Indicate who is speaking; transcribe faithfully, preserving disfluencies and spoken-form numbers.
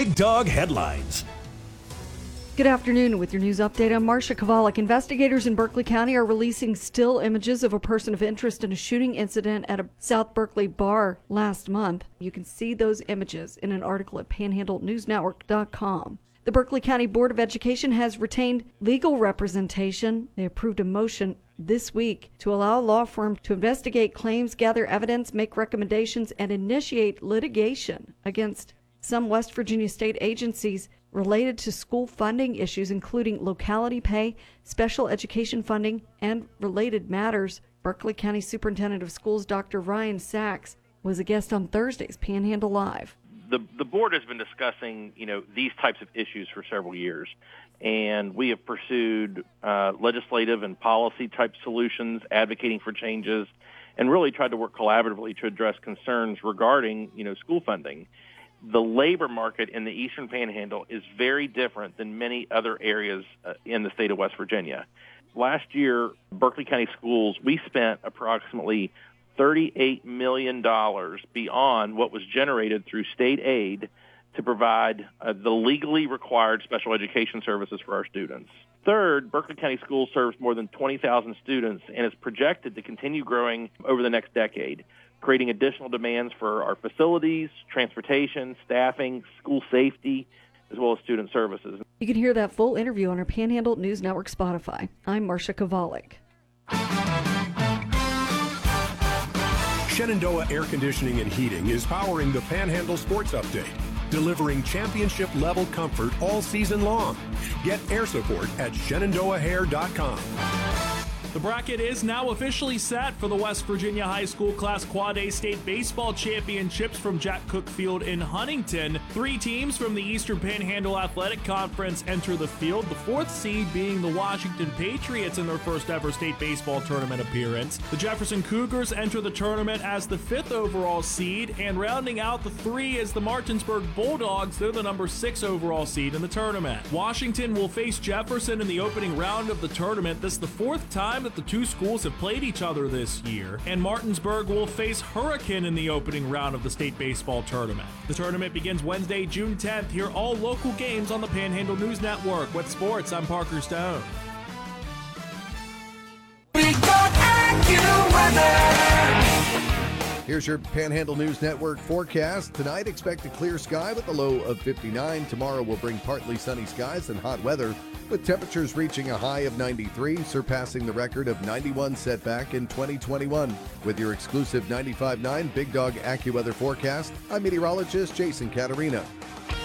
Speaker 1: Big Dog Headlines.
Speaker 2: Good afternoon. With your news update, I'm Marcia Kovalik. Investigators in Berkeley County are releasing still images of a person of interest in a shooting incident at a South Berkeley bar last month. You can see those images in an article at panhandle news network dot com. The Berkeley County Board of Education has retained legal representation. They approved a motion this week to allow a law firm to investigate claims, gather evidence, make recommendations, and initiate litigation against some West Virginia state agencies related to school funding issues, including locality pay, special education funding, and related matters. Berkeley County Superintendent of Schools Doctor Ryan Sachs was a guest on Thursday's Panhandle Live.
Speaker 3: The the board has been discussing, you know, these types of issues for several years, and we have pursued uh, legislative and policy type solutions, advocating for changes, and really tried to work collaboratively to address concerns regarding, you know, school funding. The labor market in the Eastern Panhandle is very different than many other areas uh, in the state of West Virginia. Last year, Berkeley County Schools, we spent approximately thirty-eight million dollars beyond what was generated through state aid to provide uh, the legally required special education services for our students. Third, Berkeley County Schools serves more than twenty thousand students and is projected to continue growing over the next decade, creating additional demands for our facilities, transportation, staffing, school safety, as well as student services.
Speaker 2: You can hear that full interview on our Panhandle News Network Spotify. I'm Marcia Kovalik.
Speaker 1: Shenandoah Air Conditioning and Heating is powering the Panhandle Sports Update, delivering championship-level comfort all season long. Get air support at shenandoah hair dot com.
Speaker 4: The bracket is now officially set for the West Virginia High School Class Quad A State Baseball Championships from Jack Cook Field in Huntington. Three teams from the Eastern Panhandle Athletic Conference enter the field, the fourth seed being the Washington Patriots in their first ever state baseball tournament appearance. The Jefferson Cougars enter the tournament as the fifth overall seed, and rounding out the three is the Martinsburg Bulldogs. They're the number six overall seed in the tournament. Washington will face Jefferson in the opening round of the tournament. This is the fourth time that the two schools have played each other this year, and Martinsburg will face Hurricane in the opening round of the state baseball tournament. The tournament begins Wednesday, June tenth. Hear all local games on the Panhandle News Network. With sports, I'm Parker Stone.
Speaker 5: Here's your Panhandle News Network forecast. Tonight, expect a clear sky with a low of fifty-nine. Tomorrow will bring partly sunny skies and hot weather, with temperatures reaching a high of ninety-three, surpassing the record of ninety-one set back in twenty twenty-one. With your exclusive ninety-five point nine Big Dog AccuWeather forecast, I'm meteorologist Jason Caterina.